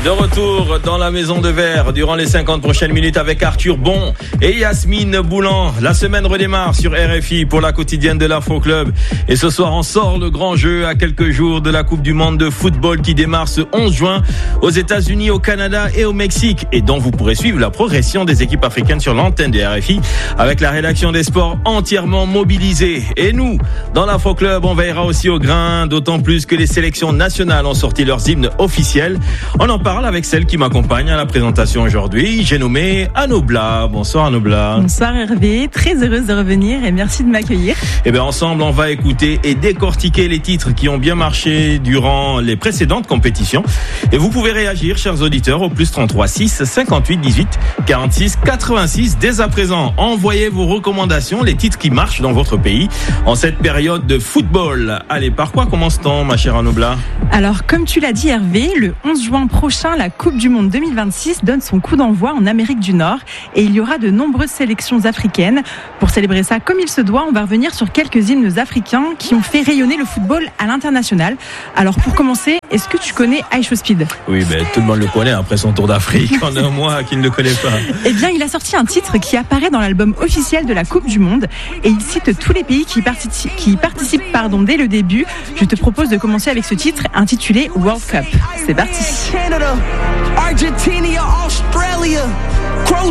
De retour dans la Maison de Verre durant les 50 prochaines minutes avec Arthur Bon et Yasmine Boulan. La semaine redémarre sur RFI pour la quotidienne de l'Afro Club. Et ce soir, on sort le grand jeu à quelques jours de la Coupe du Monde de football qui démarre ce 11 juin aux États-Unis, au Canada et au Mexique. Et dont vous pourrez suivre la progression des équipes africaines sur l'antenne de RFI avec la rédaction des sports entièrement mobilisée. Et nous, dans l'Afro Club, on veillera aussi au grain, d'autant plus que les sélections nationales ont sorti leurs hymnes officiels. On en parle avec celle qui m'accompagne à la présentation aujourd'hui. J'ai nommé Anobla. Bonsoir Anobla. Bonsoir Hervé, très heureuse de revenir et merci de m'accueillir. Et bien ensemble, on va écouter et décortiquer les titres qui ont bien marché durant les précédentes compétitions. Et vous pouvez réagir, chers auditeurs, au plus 33 6 58 18 46 86. Dès à présent, envoyez vos recommandations, les titres qui marchent dans votre pays en cette période de football. Allez, par quoi commence-t-on, ma chère Anobla ? Alors, comme tu l'as dit Hervé, le 11 juin prochain, la Coupe du Monde 2026 donne son coup d'envoi en Amérique du Nord et il y aura de nombreuses sélections africaines. Pour célébrer ça comme il se doit, on va revenir sur quelques hymnes africains qui ont fait rayonner le football à l'international. Alors pour commencer, est-ce que tu connais Aisho Speed ? Oui, tout le monde le connaît après son tour d'Afrique en un mois, qui ne le connaît pas. Eh bien, il a sorti un titre qui apparaît dans l'album officiel de la Coupe du Monde et il cite tous les pays qui participent dès le début. Je te propose de commencer avec ce titre intitulé World Cup. C'est parti. Argentina, Australia.